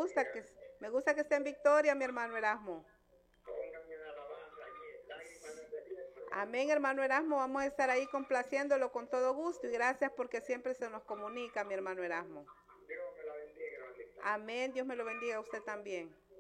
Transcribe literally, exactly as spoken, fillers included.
gusta que me gusta que esté en victoria, mi hermano Erasmo. Póngame una alabanza allí, lágrimas de desierto. Amén, hermano Erasmo. Vamos a estar ahí complaciéndolo con todo gusto y gracias porque siempre se nos comunica, mi hermano Erasmo. Dios me la bendiga, hermanita. Amén. Dios me lo bendiga a usted también.